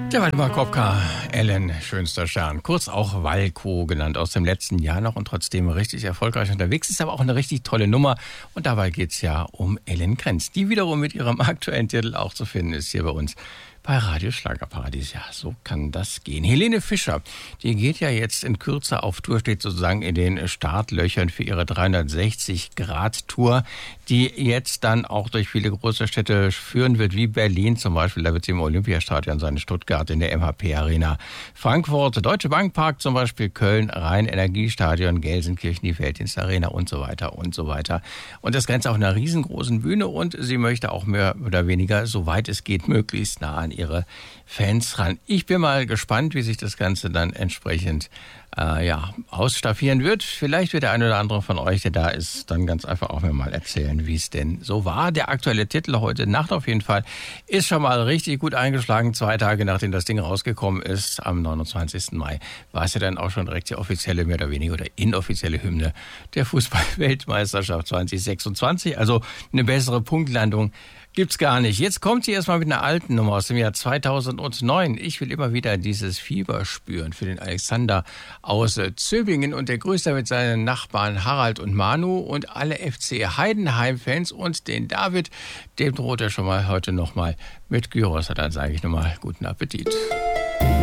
Der Waldemar Kopka, Ellen, schönster Stern, kurz auch Walco genannt, aus dem letzten Jahr noch und trotzdem richtig erfolgreich unterwegs. Ist aber auch eine richtig tolle Nummer und dabei geht's ja um Ellen Krenz, die wiederum mit ihrem aktuellen Titel auch zu finden ist hier bei uns bei Radio Schlagerparadies. Ja, so kann das gehen. Helene Fischer, die geht ja jetzt in Kürze auf Tour, steht sozusagen in den Startlöchern für ihre 360-Grad-Tour, die jetzt dann auch durch viele große Städte führen wird, wie Berlin zum Beispiel. Da wird sie im Olympiastadion sein, Stuttgart in der MHP-Arena, Frankfurt, Deutsche Bank Park zum Beispiel, Köln, Rhein-Energiestadion, Gelsenkirchen, die Felddienst-Arena und so weiter und so weiter. Und das Ganze auf einer riesengroßen Bühne und sie möchte auch mehr oder weniger, soweit es geht, möglichst nah an ihre Fans ran. Ich bin mal gespannt, wie sich das Ganze dann entsprechend ausstaffieren wird. Vielleicht wird der eine oder andere von euch, der da ist, dann ganz einfach auch mir mal erzählen, wie es denn so war. Der aktuelle Titel heute Nacht auf jeden Fall ist schon mal richtig gut eingeschlagen. 2 Tage nachdem das Ding rausgekommen ist, am 29. Mai, war es ja dann auch schon direkt die offizielle, mehr oder weniger, oder inoffizielle Hymne der Fußball-Weltmeisterschaft 2026. Also eine bessere Punktlandung gibt's gar nicht. Jetzt kommt sie erstmal mit einer alten Nummer aus dem Jahr 2009. Ich will immer wieder dieses Fieber spüren für den Alexander aus Zöbingen und der Größte mit seinen Nachbarn Harald und Manu und alle FC Heidenheim-Fans und den David, dem droht er schon mal heute nochmal mit Gyros. Dann sage ich nochmal guten Appetit.